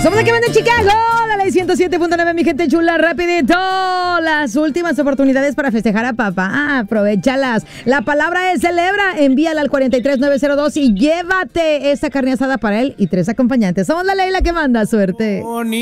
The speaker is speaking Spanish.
Somos aquí en Chicago, la ley 107.9, mi gente chula, rapidito. Las últimas oportunidades para festejar a papá, aprovéchalas. La palabra es celebra, envíala al 43902 y llévate esta carne asada para él y 3 acompañantes. Somos la ley la que manda, suerte.